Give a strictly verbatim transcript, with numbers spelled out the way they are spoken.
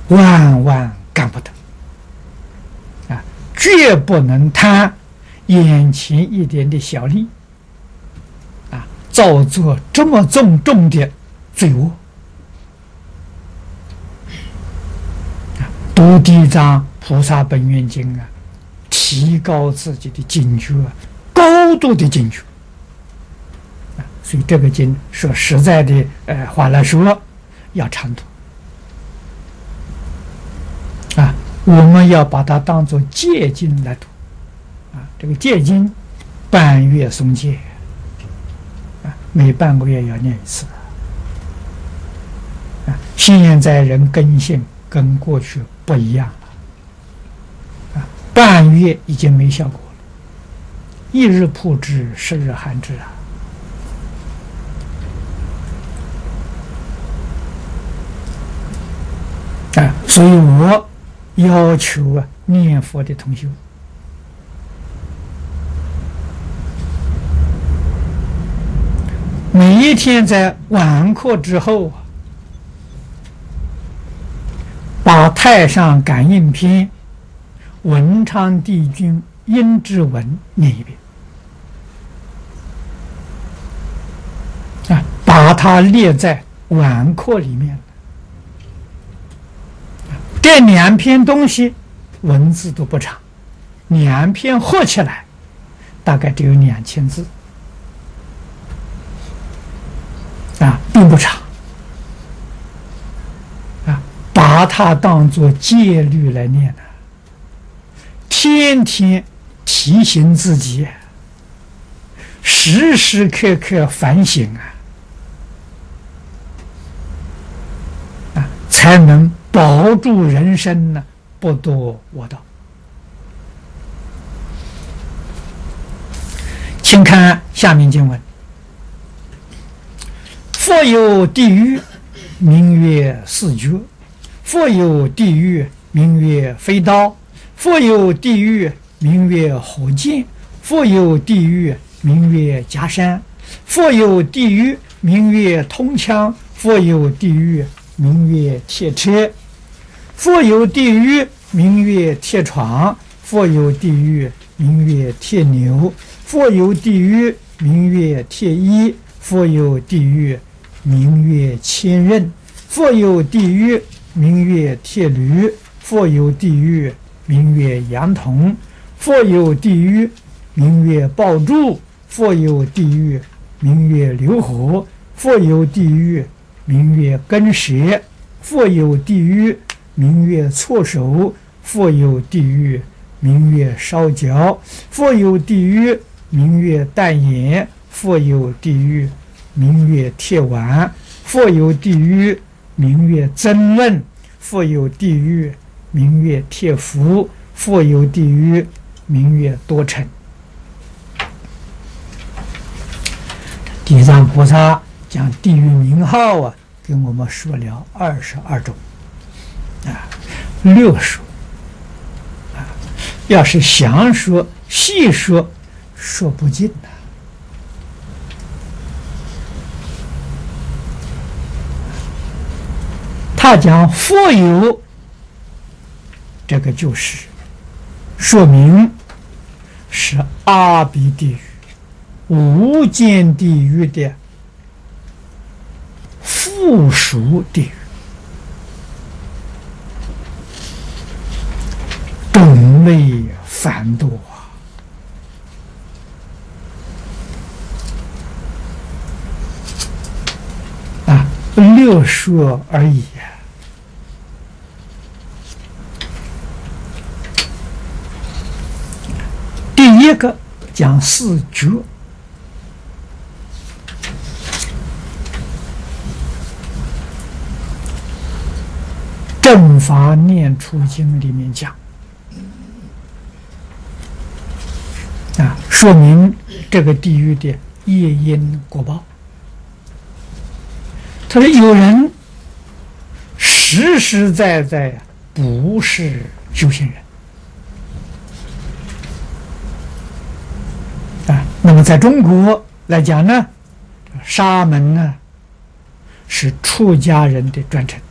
万万干不得啊！绝不能贪眼前一点的小利啊，造作这么重重的罪恶啊！读地藏菩萨本愿经啊，提高自己的警觉，高度的警觉啊！所以这个经说实在的，呃，话来说，要常读。啊，我们要把它当作戒经来读，啊，这个戒经半月诵戒，啊，每半个月要念一次，啊，现在人根性跟过去不一样了，啊，半月已经没效果了，一日曝之，十日寒之啊，啊，所以我。要求啊，念佛的同修，每一天在晚课之后，把《太上感应篇》文昌帝君阴之文念一遍，啊，把它列在晚课里面。这两篇东西文字都不长，两篇合起来大概只有两千字啊，并不长啊，把它当作戒律来念呢，天天提醒自己，时时刻刻反省啊，啊，才能保住人生呢，不堕我道。请看下面经文：佛有地狱，名曰四觉；佛有地狱，名曰飞刀；佛有地狱，名曰火箭；佛有地狱，名曰夹山；佛有地狱，名曰通枪；佛有地狱，名曰铁车；佛有地狱，名曰铁床；佛有地狱，名曰铁牛；佛有地狱，名曰铁衣；佛有地狱，名曰千仞；佛有地狱，名曰铁驴；佛有地狱，名曰羊童；佛有地狱，名曰爆柱；佛有地狱，名曰流火；佛有地狱，名曰根蛇；佛有地狱，名曰错手；佛有地狱，名曰烧焦；佛有地狱，名曰淡眼；佛有地狱，名曰铁丸；佛有地狱，名曰争论；佛有地狱，名曰铁符；佛有地狱，名曰多尘。地藏菩萨将地狱名号啊，给我们说了二十二种。啊，略说啊，要是详说、细说，说不尽呐。他讲佛有，这个就是说明是阿鼻地狱、无间地狱的附属地狱。种类繁多啊，略说而已。第一个讲四觉，正法念处经里面讲。啊，说明这个地狱的业因果报。他说有人实实在在不是修行人啊。那么在中国来讲呢，沙门呢是出家人的专称